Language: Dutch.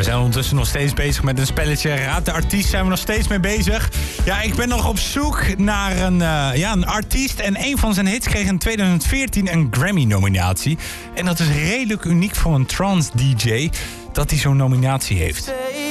zijn ondertussen nog steeds bezig met een spelletje. Raad de artiest, zijn we nog steeds mee bezig. Ja, ik ben nog op zoek naar een artiest. En een van zijn hits kreeg in 2014 een Grammy-nominatie. En dat is redelijk uniek voor een trance-dj dat hij zo'n nominatie heeft.